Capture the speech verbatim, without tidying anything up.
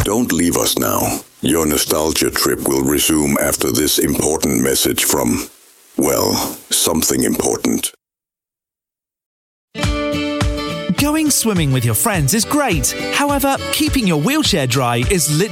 Don't leave us now. Your nostalgia trip will resume after this important message from, well, something important. Going swimming with your friends is great. However, keeping your wheelchair dry is literally